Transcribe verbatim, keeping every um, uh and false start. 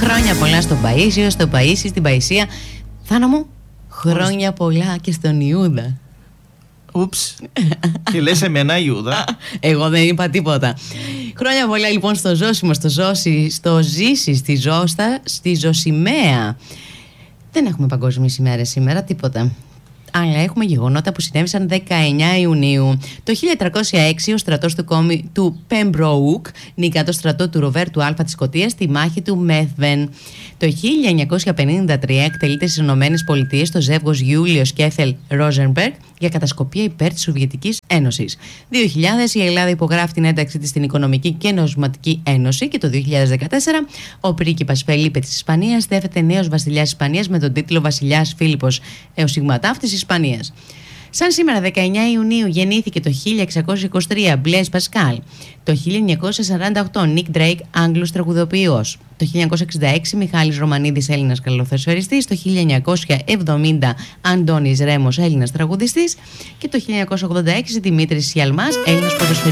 Χρόνια πολλά στον Παΐσιο, στο Παΐσι, στην Παϊσία. Θάνα μου, χρόνια πολλά και στον Ιούδα. Ούψ. Και λες εμένα Ιούδα. Εγώ δεν είπα τίποτα. Χρόνια πολλά λοιπόν στο Ζώσιμο, στο Ζώση, στο Ζήση, στη Ζώστα, στη Ζωσιμαία. Δεν έχουμε παγκόσμιες ημέρες σήμερα, τίποτα. Αλλά έχουμε γεγονότα που συνέβησαν δεκαεννιά Ιουνίου. Το χίλια τριακόσια έξι ο στρατός του, κόμι, του Πεμπρόουκ νίκα το στρατό του Ροβέρτου Α της Σκωτίας στη μάχη του Μέθβεν. Το χίλια εννιακόσια πενήντα τρία εκτελείται στις Ηνωμένες Πολιτείες το ζεύγος Γιούλιος Κέφελ Ρόζενμπεργκ για κατασκοπία υπέρ της Σοβιετικής Ένωσης. δύο χιλιάδες η Ελλάδα υπογράφει την ένταξή της στην Οικονομική και Νομισματική Ένωση και το δύο χιλιάδες δεκατέσσερα ο πρίγκιπας Φελίπε της Ισπανίας στέφεται νέος βασιλιάς Ισπανίας με τον τίτλο Βασιλιάς Φίλιππος Εωσυγματάφτης Ισπανίας. Σαν σήμερα δεκαεννιά Ιουνίου γεννήθηκε το χίλια εξακόσια είκοσι τρία Μπλέζ Πασκάλ. Το χίλια εννιακόσια σαράντα οκτώ Νίκ Ντρέικ, Άγγλος τραγουδοποιός. Το χίλια εννιακόσια εξήντα έξι Μιχάλης Ρωμανίδης, Έλληνας καλοθεσφαιριστής. Το χίλια εννιακόσια εβδομήντα Αντώνης Ρέμος, Έλληνας τραγουδιστής. Και το χίλια εννιακόσια ογδόντα έξι Δημήτρης Σιαλμάς, Έλληνας ποδοσφαιριστής.